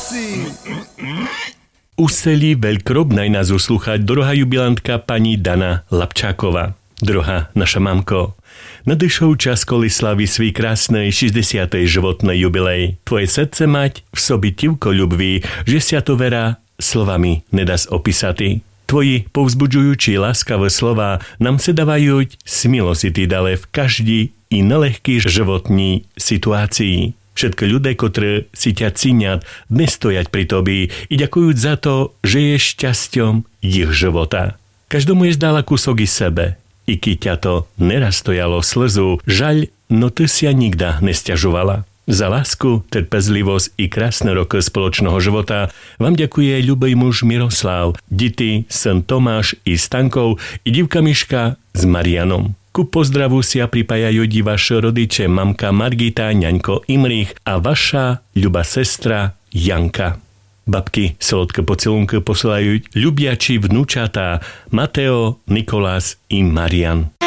Useli veľkrob naj nás uslúchať druhá jubilantka pani Dana Lapčáková. Druhá naša mamko. Nadešol čas kolislavy svý krásnej 60. životnej jubilej. Tvoje srdce mať v sobi tivko ľubví, že sia to vera slovami nedá opísati. Tvoji povzbudzujúči láskavé slova nám se dávajú smilosity dale v každý i nelehký životní situácii. Všetky ľudia, ktoré si ťa cíňat, dnes stojať pri tobi i ďakujúc za to, že je šťasťom ich života. Každomu je zdála kúsok i sebe. I keď ťa to neraz stojalo slzu, žaľ, no ty si ja nikda nesťažovala. Za lásku, trpezlivosť i krásne roky spoločného života vám ďakuje ľubej muž Miroslav, deti, syn Tomáš i Stankov i divka Miška s Marianom. Ku pozdravu si pripájajú vaše rodiče, mamka Margita, ňaňko Imrich a vaša ľubá sestra Janka. Babky sladké pocelunky posielajú ľubiači vnúčatá Mateo, Nikolás i Marian.